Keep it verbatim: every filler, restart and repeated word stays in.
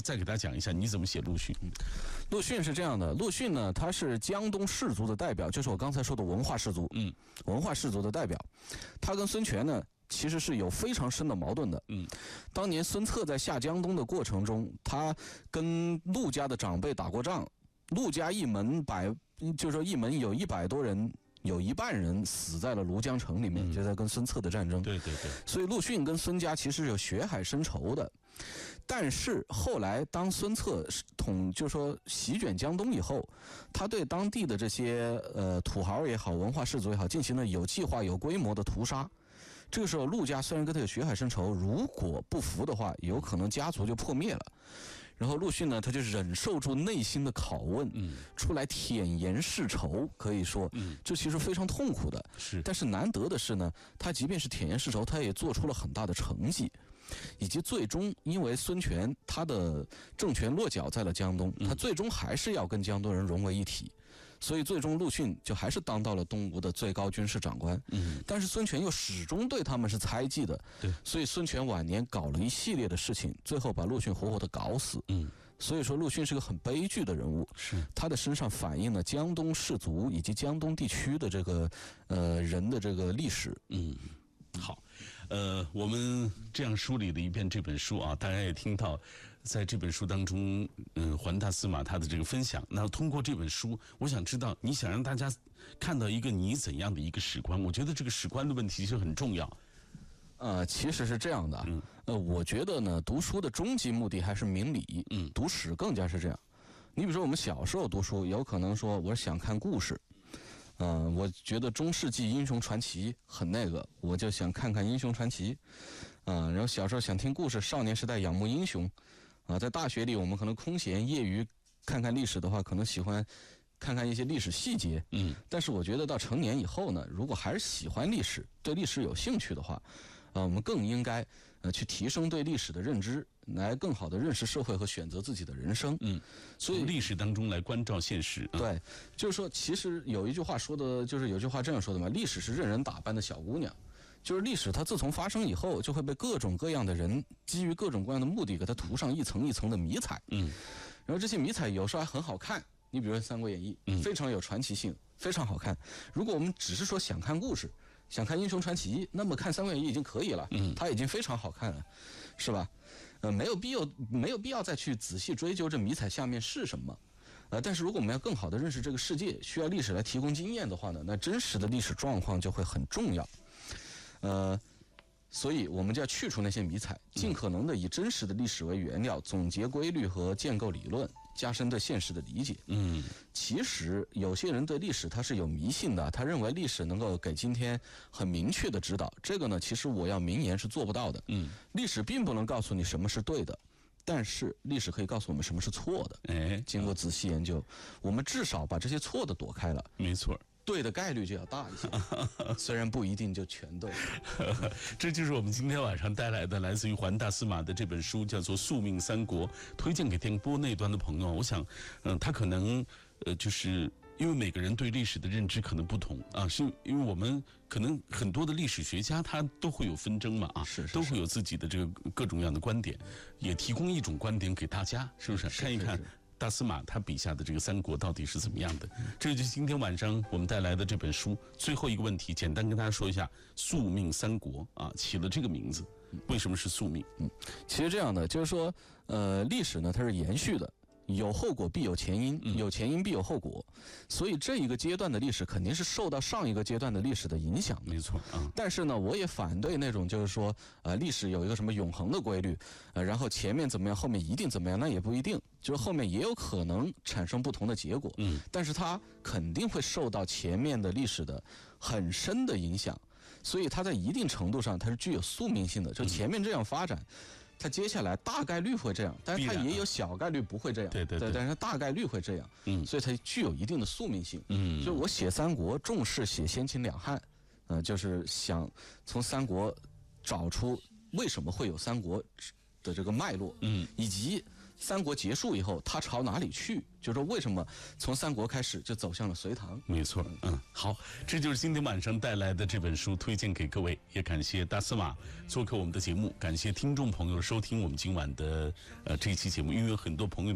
再给大家讲一下你怎么写陆逊。 嗯，陆逊是这样的，陆逊呢，他是江东士族的代表，就是我刚才说的文化士族， 嗯， 文化士族的代表。他跟孙权呢，其实是有非常深的矛盾的。 嗯， 当年孙策在下江东的过程中，他跟陆家的长辈打过仗，陆家一门百，就是说一门有一百多人。有一半人死在了庐江城里面， 嗯、 就在跟孙策的战争。 对对对。 所以陆逊跟孙家其实有血海深仇的。但是后来当孙策统，就是说席卷江东以后，他对当地的这些呃土豪也好，文化士族也好，进行了有计划、有规模的屠杀。这个时候，陆家虽然跟他有血海深仇，如果不服的话，有可能家族就破灭了。然后陆逊呢，他就忍受住内心的拷问， 嗯， 出来舔颜示仇，可以说， 嗯， 这其实非常痛苦的。 是， 但是难得的是呢，他即便是舔颜示仇，他也做出了很大的成绩，以及最终因为孙权他的政权落脚在了江东，他最终还是要跟江东人融为一体。所以最终陆逊就还是当到了东吴的最高军事长官， 嗯， 但是孙权又始终对他们是猜忌的， 对， 所以孙权晚年搞了一系列的事情，最后把陆逊活活的搞死， 嗯， 所以说陆逊是个很悲剧的人物， 是他的身上反映了江东士族以及江东地区的这个呃人的这个历史， 嗯。好，呃，我们这样梳理了一遍这本书啊，大家也听到，在这本书当中，嗯，环大司马他的这个分享。那通过这本书，我想知道你想让大家看到一个你怎样的一个史观？我觉得这个史观的问题是很重要。 呃，其实是这样的， 嗯， 呃，我觉得呢，读书的终极目的还是明理， 嗯， 读史更加是这样。你比如说我们小时候读书，有可能说我想看故事。嗯、呃，我觉得中世纪英雄传奇很那个，我就想看看英雄传奇。嗯、呃，然后小时候想听故事，少年时代仰慕英雄。啊、呃，在大学里我们可能空闲业余看看历史的话，可能喜欢看看一些历史细节。 嗯， 但是我觉得到成年以后呢，如果还是喜欢历史，对历史有兴趣的话，呃，我们更应该呃去提升对历史的认知，来更好的认识社会和选择自己的人生。 嗯，所以历史当中来关照现实。 对，嗯、就是说，其实有一句话说的，就是有句话这样说的嘛：历史是任人打扮的小姑娘。就是历史，它自从发生以后，就会被各种各样的人基于各种各样的目的，给它涂上一层一层的迷彩。 嗯， 然后这些迷彩有时候还很好看。你比如说《三国演义》， 嗯， 非常有传奇性，非常好看。如果我们只是说想看故事，想看英雄传奇，那么看《三国演义》已经可以了， 嗯， 它已经非常好看了，是吧？呃，没有必要，没有必要再去仔细追究这迷彩下面是什么。呃，但是如果我们要更好的认识这个世界，需要历史来提供经验的话呢，那真实的历史状况就会很重要。呃，所以我们就要去除那些迷彩，尽可能的以真实的历史为原料，总结规律和建构理论，加深对现实的理解。 嗯， 其实有些人对历史他是有迷信的，他认为历史能够给今天很明确的指导。这个呢，其实我要明言是做不到的。 嗯， 历史并不能告诉你什么是对的，但是历史可以告诉我们什么是错的。 哎， 经过仔细研究，我们至少把这些错的躲开了。 没错。 对的概率就要大一些，虽然不一定就全对。 这就是我们今天晚上带来的来自于环大司马的这本书，叫做《宿命三国》，推荐给电波那端的朋友。我想，嗯、呃，他可能，呃，就是因为每个人对历史的认知可能不同啊，是因为我们可能很多的历史学家他都会有纷争嘛啊， 是是是都会有自己的这个各种各样的观点，也提供一种观点给大家，是不是？ 是看一看。 是是大司马他笔下的这个三国到底是怎么样的？这就是今天晚上我们带来的这本书。最后一个问题，简单跟大家说一下，宿命三国啊，起了这个名字，为什么是宿命？ 嗯，其实这样的，就是说，呃，历史呢它是延续的。有后果必有前因，有前因必有后果，所以这一个阶段的历史肯定是受到上一个阶段的历史的影响的。 没错啊。 但是呢，我也反对那种就是说，呃，历史有一个什么永恒的规律，呃，然后前面怎么样，后面一定怎么样，那也不一定，就是后面也有可能产生不同的结果。 嗯， 但是它肯定会受到前面的历史的很深的影响，所以它在一定程度上它是具有宿命性的，就前面这样发展。它接下来大概率会这样，但是它也有小概率不会这样， 对对对， 但是它大概率会这样， 嗯， 所以它具有一定的宿命性， 嗯， 就我写三国重视写先秦两汉，呃，就是想从三国找出为什么会有三国的这个脉络， 嗯， 以及三国结束以后，他朝哪里去？就是说，为什么从三国开始就走向了隋唐？ 没错，嗯，好，这就是今天晚上带来的这本书，推荐给各位。也感谢大司马做客我们的节目，感谢听众朋友收听我们今晚的呃这一期节目，因为有很多朋友。